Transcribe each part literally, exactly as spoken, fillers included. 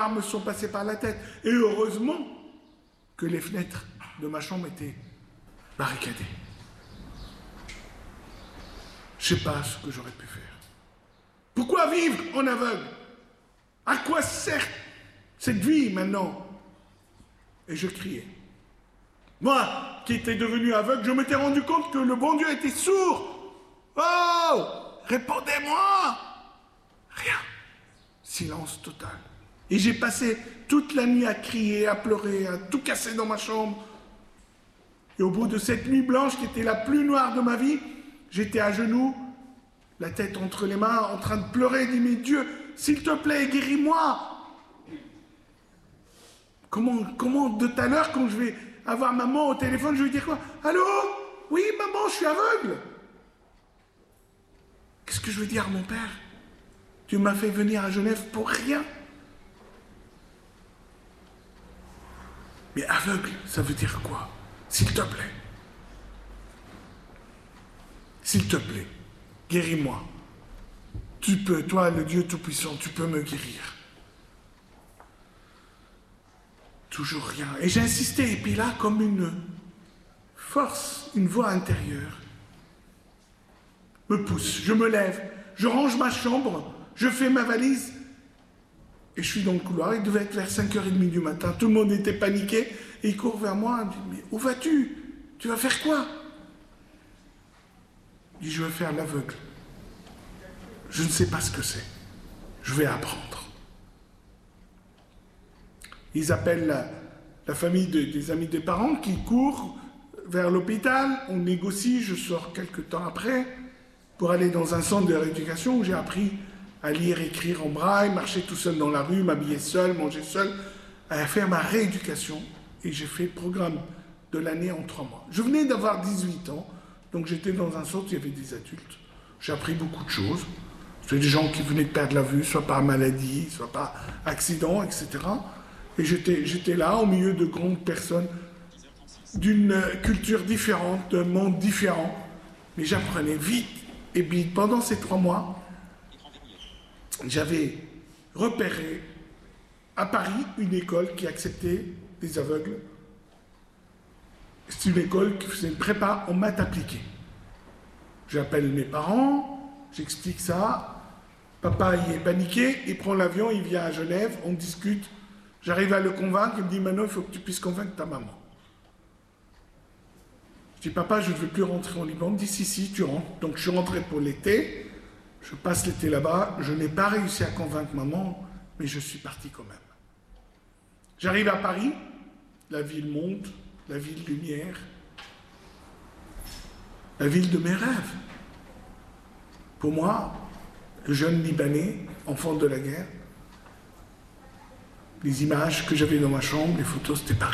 me sont passées par la tête. Et heureusement que les fenêtres de ma chambre étaient barricadées. Je ne sais pas ce que j'aurais pu faire. Pourquoi vivre en aveugle? À quoi sert cette vie maintenant? Et je criais. Moi, qui étais devenu aveugle, je m'étais rendu compte que le bon Dieu était sourd. Oh! Répondez-moi! Rien. Silence total. Et j'ai passé toute la nuit à crier, à pleurer, à tout casser dans ma chambre. Et au bout de cette nuit blanche qui était la plus noire de ma vie, j'étais à genoux, la tête entre les mains, en train de pleurer, dit, mais Dieu, s'il te plaît, guéris-moi. Comment, comment de tout à l'heure, quand je vais avoir maman au téléphone, je vais dire quoi? Allô? Oui, maman, je suis aveugle. Qu'est-ce que je veux dire à mon père? Tu m'as fait venir à Genève pour rien. Mais aveugle, ça veut dire quoi? S'il te plaît. S'il te plaît, guéris-moi. Tu peux, toi, le Dieu Tout-Puissant, tu peux me guérir. Toujours rien. Et j'ai insisté, et puis là, comme une force, une voix intérieure, me pousse, je me lève, je range ma chambre, je fais ma valise, et je suis dans le couloir. Il devait être vers cinq heures trente du matin, tout le monde était paniqué, et il court vers moi, il me dit, mais où vas-tu? Tu vas faire quoi? Je dis, je vais faire l'aveugle. Je ne sais pas ce que c'est. Je vais apprendre. Ils appellent la, la famille de, des amis des parents qui courent vers l'hôpital. On négocie, je sors quelques temps après pour aller dans un centre de rééducation où j'ai appris à lire, écrire en braille, marcher tout seul dans la rue, m'habiller seul, manger seul, à faire ma rééducation. Et j'ai fait le programme de l'année en trois mois. Je venais d'avoir dix-huit ans, donc j'étais dans un centre où il y avait des adultes. J'ai appris beaucoup de choses. C'était des gens qui venaient de perdre la vue, soit par maladie, soit par accident, et cetera. Et j'étais, j'étais là, au milieu de grandes personnes d'une culture différente, d'un monde différent. Mais j'apprenais vite. Et puis, pendant ces trois mois, j'avais repéré à Paris une école qui acceptait des aveugles. C'est une école qui faisait une prépa en maths appliquées. J'appelle mes parents, j'explique ça. Papa, il est paniqué, il prend l'avion, il vient à Genève, on discute. J'arrive à le convaincre, il me dit, maintenant, il faut que tu puisses convaincre ta maman. Je dis, papa, je ne veux plus rentrer en Liban. Il me dit, si, si, tu rentres. Donc, je suis rentré pour l'été. Je passe l'été là-bas. Je n'ai pas réussi à convaincre maman, mais je suis parti quand même. J'arrive à Paris. La ville monte, la ville lumière. La ville de mes rêves. Pour moi, le jeune Libanais, enfant de la guerre, les images que j'avais dans ma chambre, les photos, c'était Paris.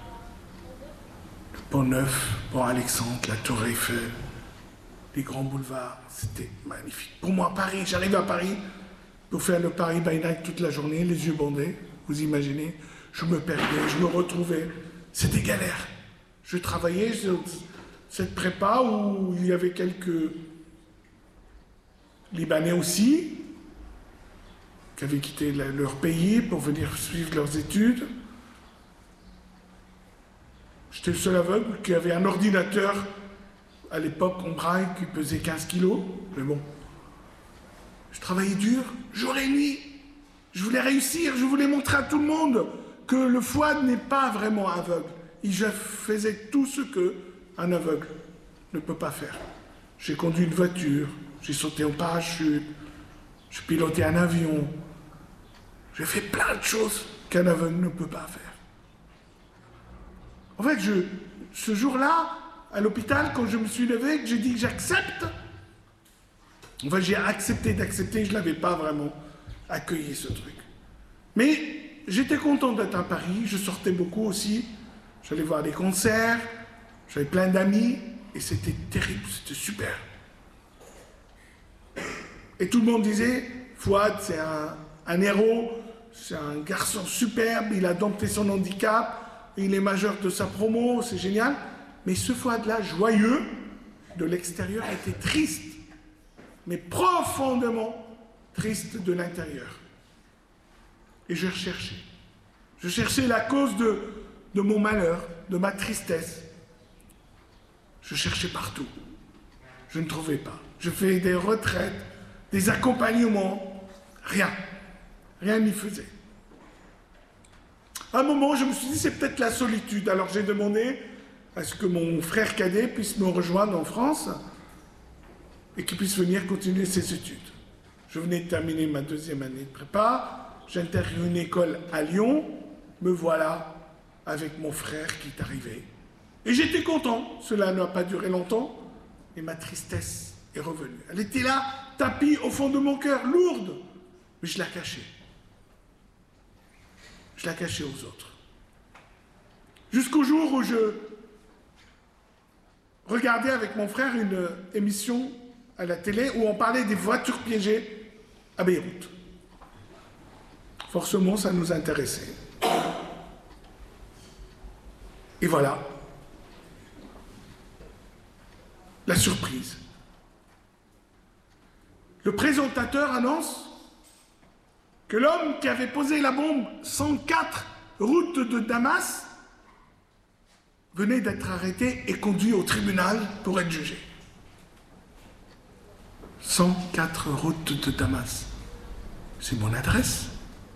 Le Pont-Neuf, Pont-Alexandre, la Tour Eiffel, les grands boulevards, c'était magnifique. Pour moi, Paris, j'arrive à Paris pour faire le Paris by Night toute la journée, les yeux bandés, vous imaginez, je me perdais, je me retrouvais, c'était galère. Je travaillais sur cette prépa où il y avait quelques Libanais aussi, qui avaient quitté leur pays pour venir suivre leurs études. J'étais le seul aveugle qui avait un ordinateur à l'époque en braille qui pesait quinze kilos, mais bon. Je travaillais dur, jour et nuit. Je voulais réussir, je voulais montrer à tout le monde que le fouad n'est pas vraiment aveugle. Et je faisais tout ce qu'un aveugle ne peut pas faire. J'ai conduit une voiture, j'ai sauté en parachute, j'ai piloté un avion. J'ai fait plein de choses qu'un aveugle ne peut pas faire. En fait, je, ce jour-là, à l'hôpital, quand je me suis levé, que j'ai dit que j'accepte, enfin, j'ai accepté d'accepter, je ne l'avais pas vraiment accueilli, ce truc. Mais j'étais content d'être à Paris, je sortais beaucoup aussi, j'allais voir des concerts, j'avais plein d'amis, et c'était terrible, c'était super. Et tout le monde disait, Fouad, c'est un, un héros, c'est un garçon superbe, il a dompté son handicap, il est majeur de sa promo, c'est génial. Mais ce Fouad-là, joyeux, de l'extérieur, était triste, mais profondément triste de l'intérieur. Et je cherchais. Je cherchais la cause de, de mon malheur, de ma tristesse. Je cherchais partout. Je ne trouvais pas. Je fais des retraites, des accompagnements. Rien. Rien n'y faisait. À un moment, je me suis dit, c'est peut-être la solitude. Alors j'ai demandé à ce que mon frère cadet puisse me rejoindre en France et qu'il puisse venir continuer ses études. Je venais de terminer ma deuxième année de prépa. J'intègre une école à Lyon. Me voilà avec mon frère qui est arrivé. Et j'étais content. Cela n'a pas duré longtemps. Et ma tristesse est revenue. Elle était là, tapie au fond de mon cœur, lourde. Mais je la cachais. Je la cachais aux autres. Jusqu'au jour où je regardais avec mon frère une émission à la télé où on parlait des voitures piégées à Beyrouth. Forcément, ça nous intéressait. Et voilà. La surprise. Le présentateur annonce que l'homme qui avait posé la bombe cent quatre route de Damas venait d'être arrêté et conduit au tribunal pour être jugé. cent quatre route de Damas. C'est mon adresse.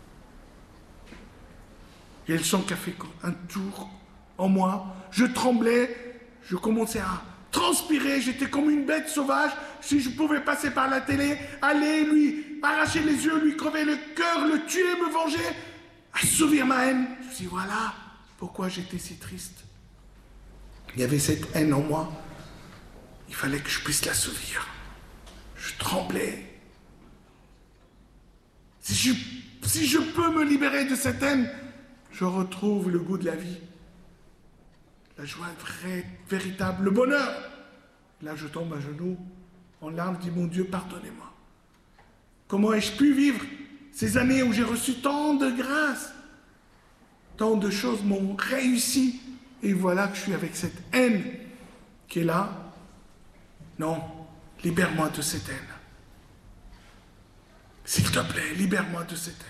Et le sang qui a fait un tour en moi. Je tremblais, je commençais à transpirer, j'étais comme une bête sauvage. Si je pouvais passer par la télé, aller lui arracher les yeux, lui crever le cœur, le tuer, me venger, assouvir ma haine. Je me suis dit, voilà pourquoi j'étais si triste. Il y avait cette haine en moi. Il fallait que je puisse l'assouvir. Je tremblais. Si je, si je peux me libérer de cette haine, je retrouve le goût de la vie. La joie vraie, véritable, le bonheur. Là, je tombe à genoux, en larmes, dis, mon Dieu, pardonnez-moi. Comment ai-je pu vivre ces années où j'ai reçu tant de grâce? Tant de choses m'ont réussi. Et voilà que je suis avec cette haine qui est là. Non, libère-moi de cette haine. S'il te plaît, libère-moi de cette haine.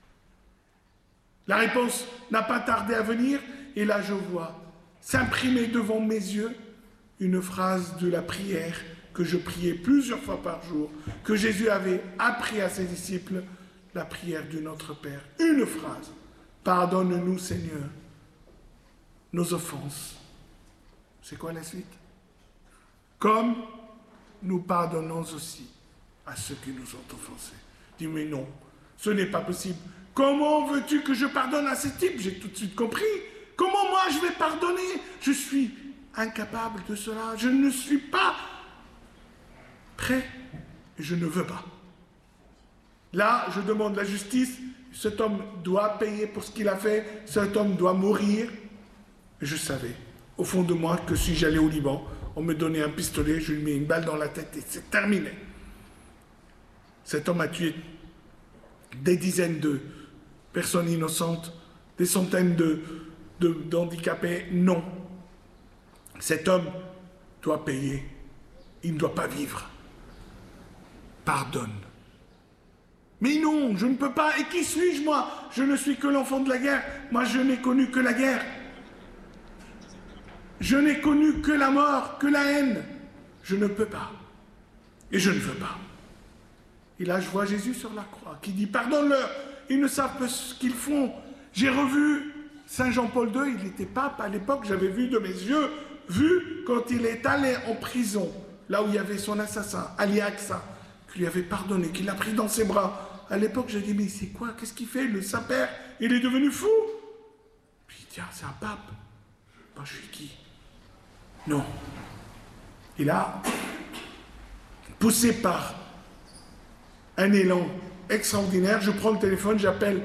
La réponse n'a pas tardé à venir, et là je vois s'imprimer devant mes yeux une phrase de la prière que je priais plusieurs fois par jour, que Jésus avait appris à ses disciples, la prière du Notre Père. Une phrase. Pardonne-nous, Seigneur, nos offenses. C'est quoi la suite? Comme nous pardonnons aussi à ceux qui nous ont offensés. Dis, mais non, ce n'est pas possible. Comment veux-tu que je pardonne à ces types? J'ai tout de suite compris. Comment moi je vais pardonner? Je suis incapable de cela. Je ne suis pas prêt et je ne veux pas. Là, je demande la justice. Cet homme doit payer pour ce qu'il a fait. Cet homme doit mourir. Et je savais, au fond de moi, que si j'allais au Liban, on me donnait un pistolet, je lui mets une balle dans la tête et c'est terminé. Cet homme a tué des dizaines de personnes innocentes, des centaines de, de, d'handicapés. Non. Cet homme doit payer. Il ne doit pas vivre. Pardonne. Mais non, je ne peux pas. Et qui suis-je, moi? Je ne suis que l'enfant de la guerre. Moi, je n'ai connu que la guerre. Je n'ai connu que la mort, que la haine. Je ne peux pas. Et je ne veux pas. Et là, je vois Jésus sur la croix qui dit « Pardonne-leur, ils ne savent pas ce qu'ils font. » J'ai revu Saint Jean-Paul deux, il était pape à l'époque, j'avais vu de mes yeux, vu quand il est allé en prison, là où il y avait son assassin, Ali Aqsa, qui lui avait pardonné, qui l'a pris dans ses bras. À l'époque, j'ai dit « Mais c'est quoi? Qu'est-ce qu'il fait? Le Saint-Père, il est devenu fou !» Puis il dit « Tiens, c'est un pape. Moi, je suis qui? » Non. Et là, poussé par un élan extraordinaire, je prends le téléphone, j'appelle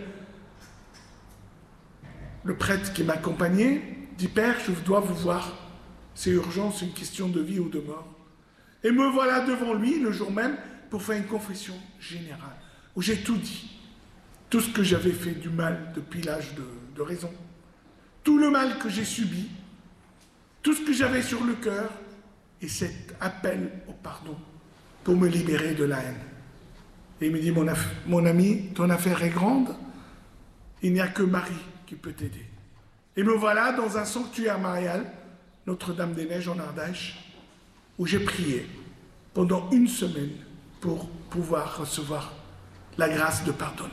le prêtre qui m'accompagnait, dit « Père, je dois vous voir, c'est urgent, c'est une question de vie ou de mort. » Et me voilà devant lui, le jour même, pour faire une confession générale, où j'ai tout dit, tout ce que j'avais fait du mal depuis l'âge de, de raison, tout le mal que j'ai subi, tout ce que j'avais sur le cœur, et cet appel au pardon, pour me libérer de la haine. Et il me dit, mon, mon ami, ton affaire est grande, Il n'y a que Marie qui peut t'aider. Et me voilà dans un sanctuaire marial, Notre-Dame-des-Neiges en Ardèche, où j'ai prié pendant une semaine pour pouvoir recevoir la grâce de pardonner.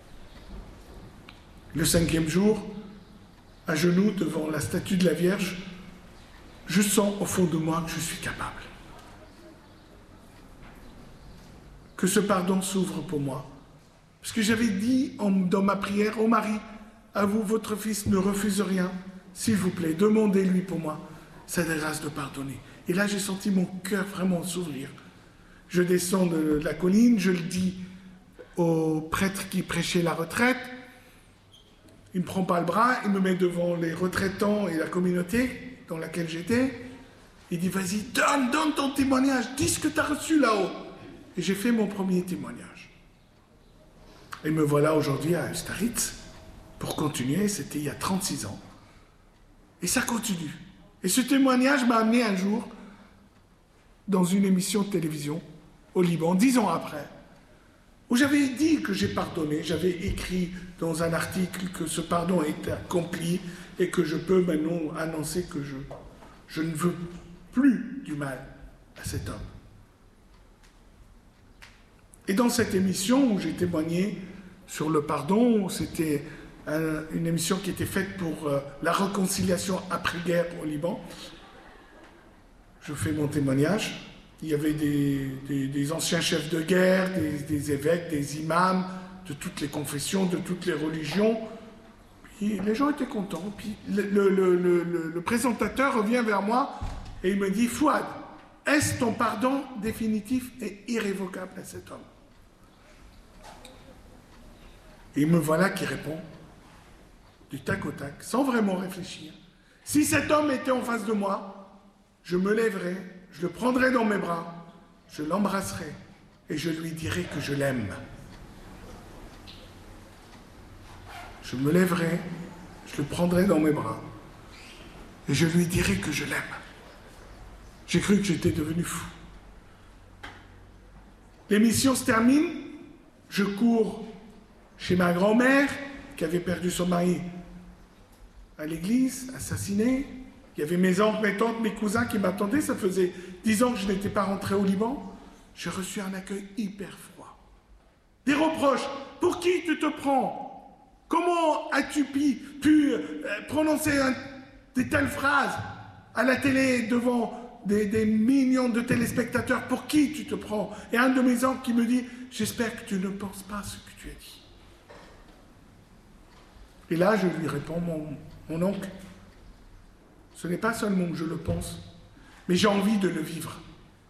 Le cinquième jour, à genoux devant la statue de la Vierge, je sens au fond de moi que je suis capable. Que ce pardon s'ouvre pour moi. Parce que j'avais dit en, dans ma prière, ô Marie, à vous, votre fils, ne refuse rien. S'il vous plaît, demandez-lui pour moi sa grâce de pardonner. Et là, j'ai senti mon cœur vraiment s'ouvrir. Je descends de la colline, je le dis au prêtre qui prêchait la retraite. Il ne me prend pas le bras, il me met devant les retraitants et la communauté dans laquelle j'étais. Il dit, vas-y, donne, donne ton témoignage, dis ce que tu as reçu là-haut. Et j'ai fait mon premier témoignage. Et me voilà aujourd'hui à Ustaritz pour continuer, c'était il y a trente-six ans. Et ça continue. Et ce témoignage m'a amené un jour dans une émission de télévision au Liban, dix ans après, où j'avais dit que j'ai pardonné, j'avais écrit dans un article que ce pardon est accompli et que je peux maintenant annoncer que je, je ne veux plus du mal à cet homme. Et dans cette émission où j'ai témoigné sur le pardon, c'était un, une émission qui était faite pour euh, la réconciliation après-guerre au Liban. Je fais mon témoignage. Il y avait des, des, des anciens chefs de guerre, des, des évêques, des imams, de toutes les confessions, de toutes les religions. Puis les gens étaient contents. Puis le, le, le, le, le présentateur revient vers moi et il me dit, Fouad, est-ce ton pardon définitif et irrévocable à cet homme? Et me voilà qui répond, du tac au tac, sans vraiment réfléchir. Si cet homme était en face de moi, je me lèverais, je le prendrais dans mes bras, je l'embrasserais et je lui dirais que je l'aime. Je me lèverais, je le prendrais dans mes bras et je lui dirais que je l'aime. J'ai cru que j'étais devenu fou. L'émission se termine, je cours chez ma grand-mère, qui avait perdu son mari à l'église, assassiné. Il y avait mes oncles, mes tantes, mes cousins qui m'attendaient. Ça faisait dix ans que je n'étais pas rentré au Liban. J'ai reçu un accueil hyper froid. Des reproches. Pour qui tu te prends? Comment as-tu pu, pu euh, prononcer un, des telles phrases à la télé devant des, des millions de téléspectateurs? Pour qui tu te prends? Et un de mes oncles qui me dit, j'espère que tu ne penses pas ce que tu as dit. Et là, je lui réponds, mon, mon oncle, ce n'est pas seulement que je le pense, mais j'ai envie de le vivre.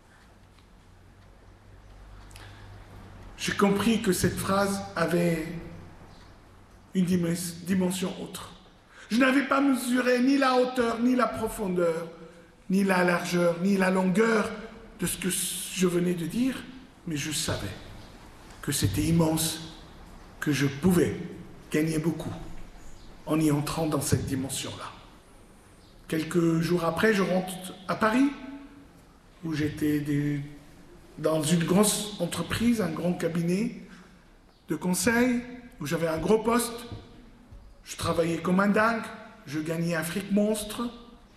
J'ai compris que cette phrase avait une dimension autre. Je n'avais pas mesuré ni la hauteur, ni la profondeur, ni la largeur, ni la longueur de ce que je venais de dire, mais je savais que c'était immense, que je pouvais gagner beaucoup en y entrant dans cette dimension-là. Quelques jours après, je rentre à Paris, où j'étais des... dans une grosse entreprise, un grand cabinet de conseil, où j'avais un gros poste. Je travaillais comme un dingue, je gagnais un fric monstre,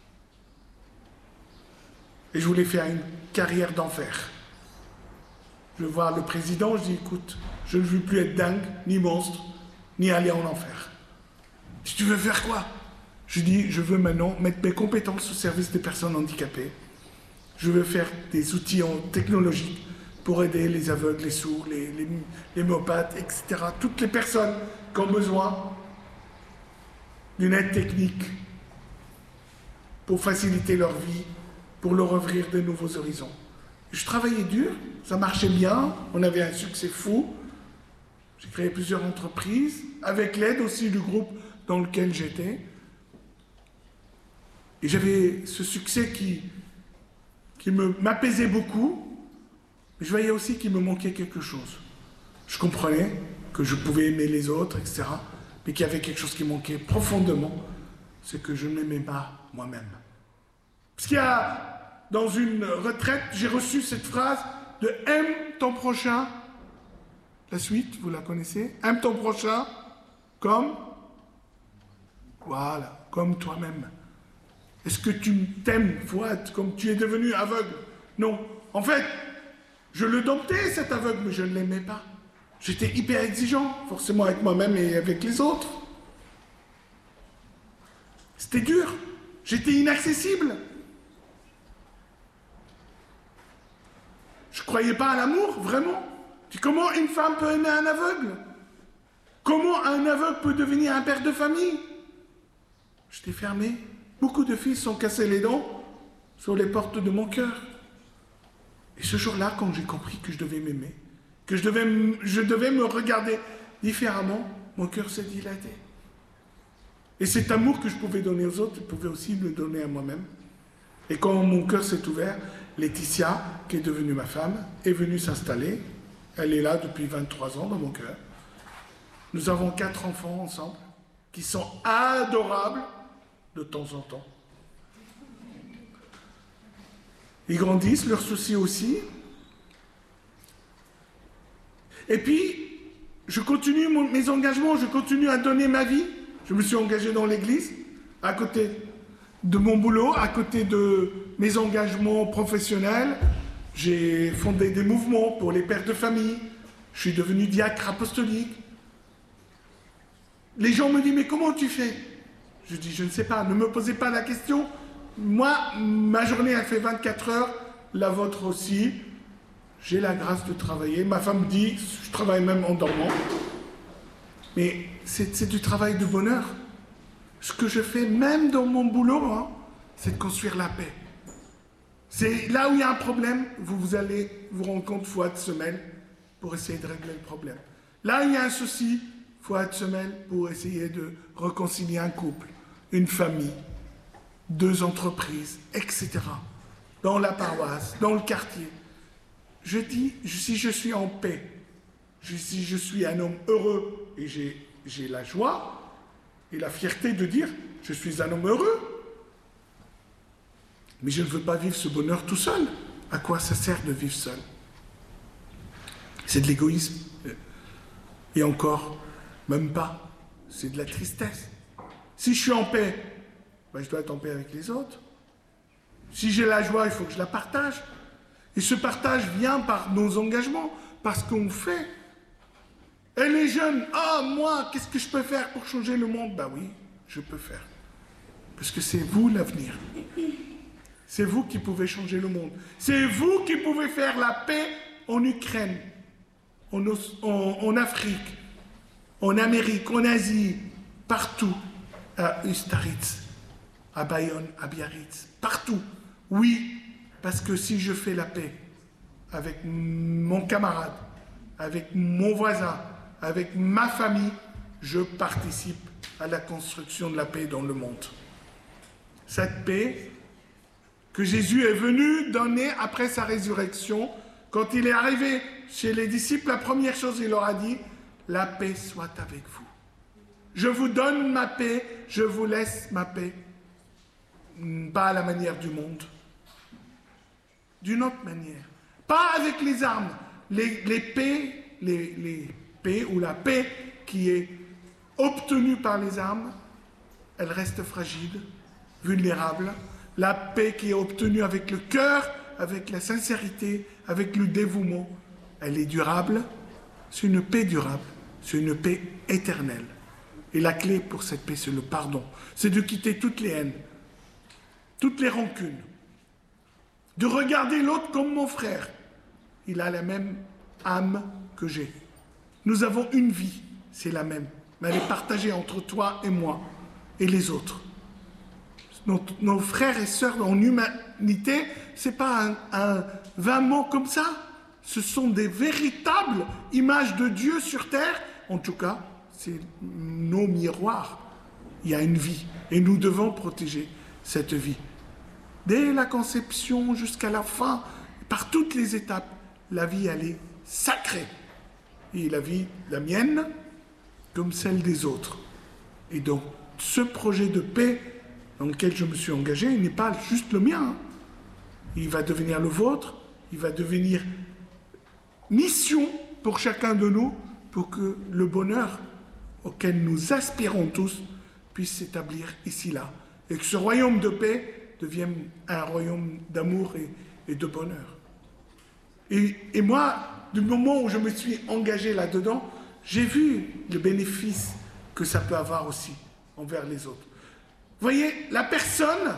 et je voulais faire une carrière d'enfer. Je vois le président, je dis, écoute, je ne veux plus être dingue, ni monstre, ni aller en enfer. Si tu veux faire quoi? Je dis, je veux maintenant mettre mes compétences au service des personnes handicapées. Je veux faire des outils en technologiques pour aider les aveugles, les sourds, les, les, les myopathes, et cetera. Toutes les personnes qui ont besoin d'une aide technique pour faciliter leur vie, pour leur ouvrir de nouveaux horizons. Je travaillais dur, ça marchait bien, on avait un succès fou. J'ai créé plusieurs entreprises, avec l'aide aussi du groupe dans lequel j'étais. Et j'avais ce succès qui, qui me, m'apaisait beaucoup, mais je voyais aussi qu'il me manquait quelque chose. Je comprenais que je pouvais aimer les autres, et cetera, mais qu'il y avait quelque chose qui manquait profondément, c'est que je ne m'aimais pas moi-même. Parce qu'il y a, dans une retraite, j'ai reçu cette phrase de « aime ton prochain ». La suite, vous la connaissez? « Aime ton prochain comme, voilà, comme toi-même. Est-ce que tu t'aimes, Fouad, comme tu es devenu aveugle? Non. En fait, je le domptais, cet aveugle, mais je ne l'aimais pas. J'étais hyper exigeant, forcément avec moi-même et avec les autres. C'était dur. J'étais inaccessible. Je ne croyais pas à l'amour, vraiment. Comment une femme peut aimer un aveugle? Comment un aveugle peut devenir un père de famille? J'étais fermé. Beaucoup de filles sont cassées les dents sur les portes de mon cœur. Et ce jour-là, quand j'ai compris que je devais m'aimer, que je devais, je devais me regarder différemment, mon cœur s'est dilaté. Et cet amour que je pouvais donner aux autres, je pouvais aussi le donner à moi-même. Et quand mon cœur s'est ouvert, Laetitia, qui est devenue ma femme, est venue s'installer. Elle est là depuis vingt-trois ans dans mon cœur. Nous avons quatre enfants ensemble, qui sont adorables de temps en temps. Ils grandissent, leurs soucis aussi. Et puis, je continue mon, mes engagements, je continue à donner ma vie. Je me suis engagé dans l'église, à côté de mon boulot, à côté de mes engagements professionnels. J'ai fondé des mouvements pour les pères de famille. Je suis devenu diacre apostolique. Les gens me disent, mais comment tu fais? Je dis, je ne sais pas, ne me posez pas la question. Moi, ma journée, elle fait vingt-quatre heures, la vôtre aussi. J'ai la grâce de travailler. Ma femme dit, je travaille même en dormant. Mais c'est du travail de bonheur. Ce que je fais, même dans mon boulot, hein, c'est de construire la paix. C'est là où il y a un problème, vous, vous allez vous rendre compte, Fouad se mêle pour essayer de régler le problème. Là où il y a un souci, Fouad se mêle pour essayer de réconcilier un couple, une famille, deux entreprises, et cetera. Dans la paroisse, dans le quartier. Je dis, si je suis en paix, si je suis un homme heureux et j'ai la joie et la fierté de dire, je suis un homme heureux, mais je ne veux pas vivre ce bonheur tout seul. À quoi ça sert de vivre seul? C'est de l'égoïsme. Et encore, même pas. C'est de la tristesse. Si je suis en paix, ben je dois être en paix avec les autres. Si j'ai la joie, il faut que je la partage. Et ce partage vient par nos engagements, par ce qu'on fait. Et les jeunes, ah, oh, moi, qu'est-ce que je peux faire pour changer le monde? Ben oui, je peux faire. Parce que c'est vous l'avenir. C'est vous qui pouvez changer le monde. C'est vous qui pouvez faire la paix en Ukraine, en, en, en Afrique, en Amérique, en Asie, partout, à Ustaritz, à Bayonne, à Biarritz, partout. Oui, parce que si je fais la paix avec mon camarade, avec mon voisin, avec ma famille, je participe à la construction de la paix dans le monde. Cette paix que Jésus est venu donner après sa résurrection, quand il est arrivé chez les disciples, la première chose, il leur a dit, la paix soit avec vous. Je vous donne ma paix, je vous laisse ma paix, pas à la manière du monde, d'une autre manière, pas avec les armes, les, les paix, les, les paix ou la paix qui est obtenue par les armes, elle reste fragile, vulnérable. La paix qui est obtenue avec le cœur, avec la sincérité, avec le dévouement, elle est durable. C'est une paix durable, c'est une paix éternelle. Et la clé pour cette paix, c'est le pardon. C'est de quitter toutes les haines, toutes les rancunes, de regarder l'autre comme mon frère. Il a la même âme que j'ai. Nous avons une vie, c'est la même, mais elle est partagée entre toi et moi et les autres. Nos, nos frères et sœurs en humanité, ce n'est pas un, un vain mot comme ça. Ce sont des véritables images de Dieu sur terre. En tout cas, c'est nos miroirs. Il y a une vie et nous devons protéger cette vie. Dès la conception jusqu'à la fin, par toutes les étapes, la vie, elle est sacrée. Et la vie, la mienne, comme celle des autres. Et donc, ce projet de paix dans lequel je me suis engagé, il n'est pas juste le mien. Hein. Il va devenir le vôtre, il va devenir mission pour chacun de nous, pour que le bonheur auquel nous aspirons tous puisse s'établir ici-là, et que ce royaume de paix devienne un royaume d'amour et, et de bonheur. Et, et moi, du moment où je me suis engagé là-dedans, j'ai vu le bénéfice que ça peut avoir aussi envers les autres. Vous voyez, la personne,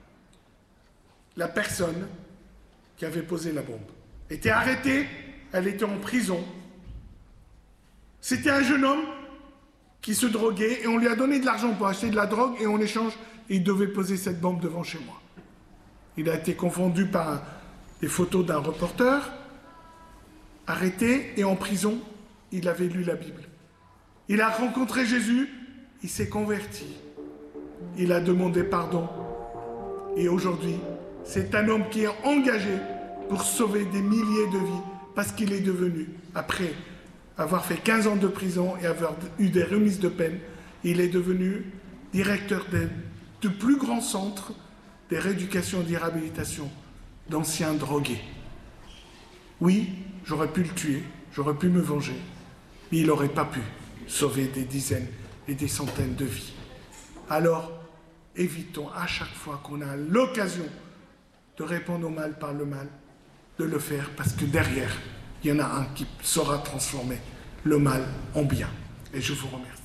la personne qui avait posé la bombe était arrêtée, elle était en prison. C'était un jeune homme qui se droguait et on lui a donné de l'argent pour acheter de la drogue et en échange, il devait poser cette bombe devant chez moi. Il a été confondu par des photos d'un reporter, arrêté et en prison, il avait lu la Bible. Il a rencontré Jésus, il s'est converti. Il a demandé pardon. Et aujourd'hui, c'est un homme qui est engagé pour sauver des milliers de vies parce qu'il est devenu, après avoir fait quinze ans de prison et avoir eu des remises de peine, il est devenu directeur de, de plus grands centres de rééducation et de réhabilitation d'anciens drogués. Oui, j'aurais pu le tuer, j'aurais pu me venger, mais il n'aurait pas pu sauver des dizaines et des centaines de vies. Alors, évitons à chaque fois qu'on a l'occasion de répondre au mal par le mal, de le faire, parce que derrière, il y en a un qui saura transformer le mal en bien. Et je vous remercie.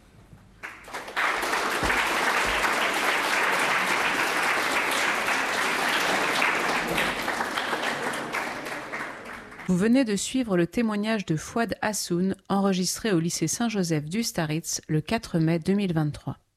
Vous venez de suivre le témoignage de Fouad Hassoun, enregistré au lycée Saint-Joseph d'Ustaritz le quatre mai deux mille vingt-trois.